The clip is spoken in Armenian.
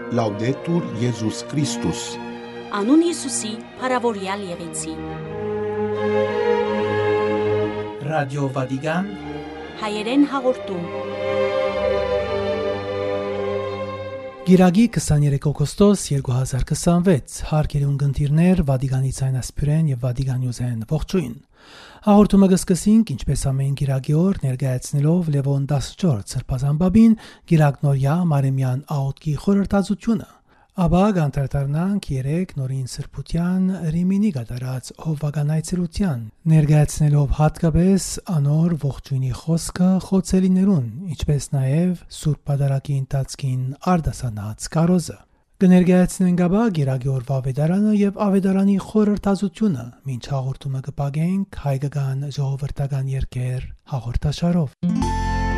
Laudetur Iesus Christus. Անուն Հիսուսի, փառավորյալ եղեցի։ Ռադիո Վատիկան Հայերեն հաղորդում։ Գիրագի 23 օգոստոս 2026 հարգելի ունգընտիրներ Վատիկանի ցայնասպյուրեն եւ Վատիկան Նյուզեն ողջույն։ Հաղորդումը կսկսենք ինչպես ամեն գիրագի օր ներկայացնելով Լևոն 14 սրբազան բաբին գիրագնորյա Մարեմյան աղոթքի խորհրդածությունը։ Ապա կանդրադառնանք 3 նորին սրբության Ռիմինի կատարած հովվականայցելության ներկայացնելով հատկապես անոր ողջույնի խոսքը խոցելիներուն, ինչպես նաև Սուրբ Պատարագի ընթացքին արդասանած կարոզը։ Կներկայացնենք ապա գիրագի օրվա ավետարանը եւ ավետարանի խորհրդածությունը, մինչ հաղորդումը կպագենք հայկական ժողովրդական երգեր հաղորդաշարով։